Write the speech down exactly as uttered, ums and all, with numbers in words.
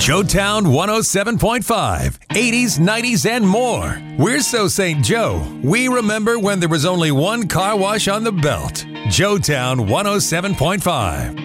Joetown one oh seven point five, eighties, nineties, and more. We're so Saint Joe, we remember when there was only one car wash on the belt. Joetown one oh seven point five.